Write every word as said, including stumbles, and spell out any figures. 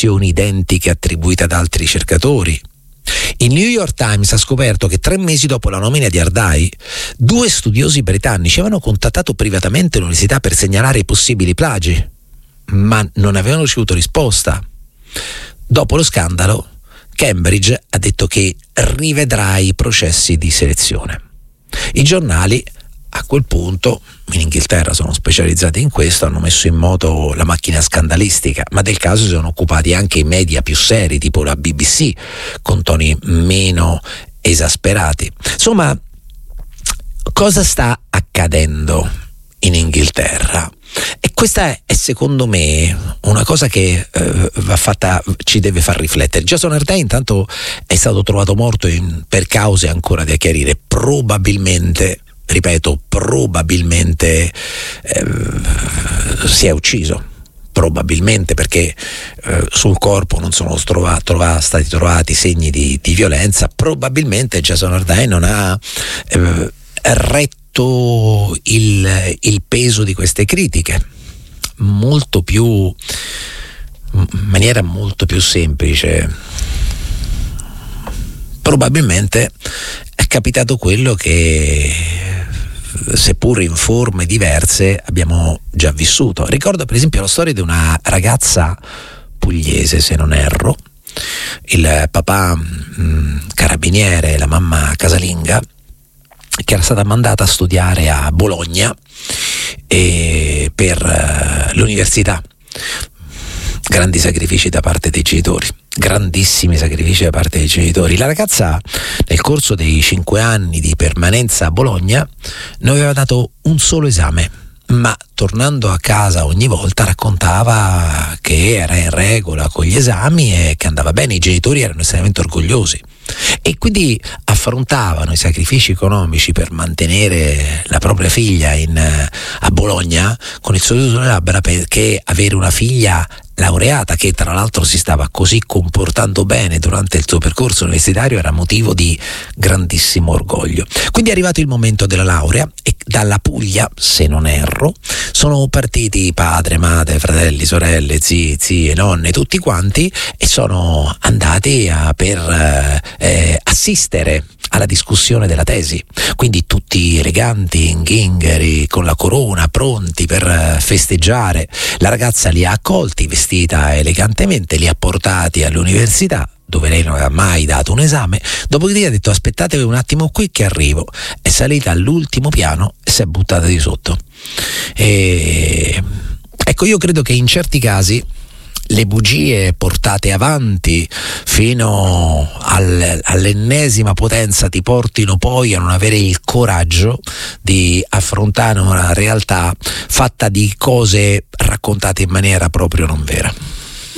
lezioni identiche attribuite ad altri ricercatori. Il New York Times ha scoperto che tre mesi dopo la nomina di Ardai, due studiosi britannici avevano contattato privatamente l'università per segnalare i possibili plagi, ma non avevano ricevuto risposta. Dopo lo scandalo, Cambridge ha detto che rivedrà i processi di selezione. I giornali a quel punto, in Inghilterra sono specializzati in questo, hanno messo in moto la macchina scandalistica, ma del caso si sono occupati anche i media più seri, tipo la B B C, con toni meno esasperati. Insomma, cosa sta accadendo in Inghilterra? E questa è, è secondo me una cosa che eh, va fatta, ci deve far riflettere. Jason Ardai intanto è stato trovato morto in, per cause ancora da chiarire, probabilmente, ripeto, probabilmente eh, si è ucciso. Probabilmente perché eh, sul corpo non sono trova, trova, stati trovati segni di, di violenza. Probabilmente Jason Ardai non ha eh, retto il, il peso di queste critiche. Molto più, in maniera molto più semplice, probabilmente è capitato quello che, seppur in forme diverse, abbiamo già vissuto. Ricordo per esempio la storia di una ragazza pugliese, se non erro, il papà mh, carabiniere e la mamma casalinga, che era stata mandata a studiare a Bologna e per uh, l'università. Grandi sacrifici da parte dei genitori, grandissimi sacrifici da parte dei genitori. La ragazza, nel corso dei cinque anni di permanenza a Bologna, non aveva dato un solo esame, ma tornando a casa ogni volta raccontava che era in regola con gli esami e che andava bene. I genitori erano estremamente orgogliosi e quindi affrontavano i sacrifici economici per mantenere la propria figlia in, a Bologna con il sorriso sulle labbra, perché avere una figlia laureata, che tra l'altro si stava così comportando bene durante il suo percorso universitario, era motivo di grandissimo orgoglio. Quindi è arrivato il momento della laurea e dalla Puglia, se non erro, sono partiti padre, madre, fratelli, sorelle, zii, zie, nonne, tutti quanti, e sono andati a, per eh, assistere alla discussione della tesi. Quindi tutti eleganti, in ghingheri, con la corona, pronti per festeggiare. La ragazza li ha accolti, vestita elegantemente, li ha portati all'università, dove lei non aveva mai dato un esame. Dopodiché ha detto: aspettatevi un attimo qui che arrivo. È salita all'ultimo piano e si è buttata di sotto. E ecco, io credo che in certi casi le bugie portate avanti fino al, all'ennesima potenza ti portino poi a non avere il coraggio di affrontare una realtà fatta di cose raccontate in maniera proprio non vera.